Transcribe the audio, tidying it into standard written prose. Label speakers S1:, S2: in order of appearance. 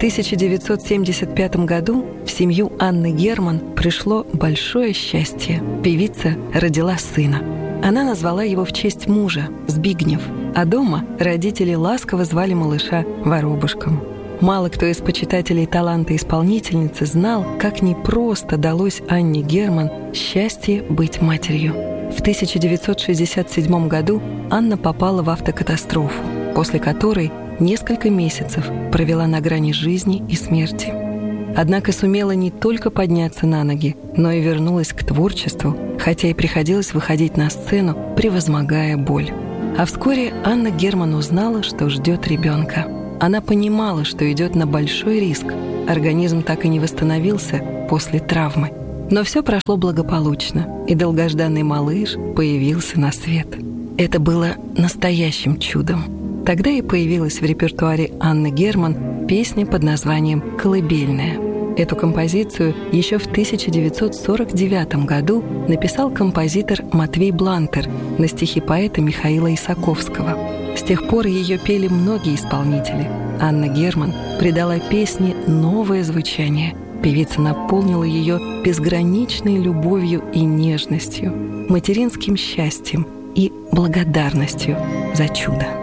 S1: 1975 году в семью Анны Герман пришло большое счастье. Певица родила сына. Она назвала его в честь мужа – Збигнев, а дома родители ласково звали малыша Воробушком. Мало кто из почитателей таланта исполнительницы знал, как непросто далось Анне Герман счастье быть матерью. В 1967 году Анна попала в автокатастрофу, после которой несколько месяцев провела на грани жизни и смерти. Однако сумела не только подняться на ноги, но и вернулась к творчеству, хотя и приходилось выходить на сцену, превозмогая боль. А вскоре Анна Герман узнала, что ждет ребенка. Она понимала, что идет на большой риск. Организм так и не восстановился после травмы. Но все прошло благополучно, и долгожданный малыш появился на свет. Это было настоящим чудом. Тогда и появилась в репертуаре Анны Герман песня под названием «Колыбельная». Эту композицию еще в 1949 году написал композитор Матвей Блантер на стихи поэта Михаила Исаковского. С тех пор ее пели многие исполнители. Анна Герман придала песне новое звучание. Певица наполнила ее безграничной любовью и нежностью, материнским счастьем и благодарностью за чудо.